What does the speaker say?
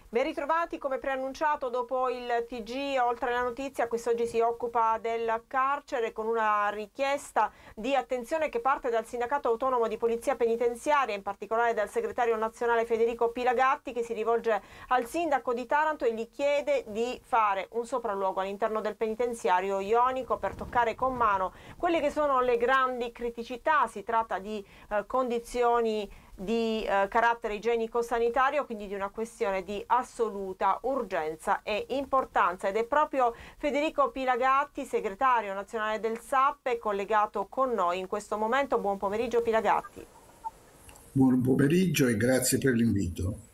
Ben ritrovati, come preannunciato dopo il TG Oltre la Notizia, quest'oggi si occupa del carcere con una richiesta di attenzione che parte dal Sindacato Autonomo di Polizia Penitenziaria, in particolare dal segretario nazionale Federico Pilagatti, che si rivolge al sindaco di Taranto e gli chiede di fare un sopralluogo all'interno del penitenziario ionico per toccare con mano quelle che sono le grandi criticità. Si tratta di condizioni di carattere igienico-sanitario, quindi di una questione di assoluta urgenza e importanza, ed è proprio Federico Pilagatti, segretario nazionale del SAP, collegato con noi in questo momento. Buon pomeriggio Pilagatti. Buon pomeriggio e grazie per l'invito.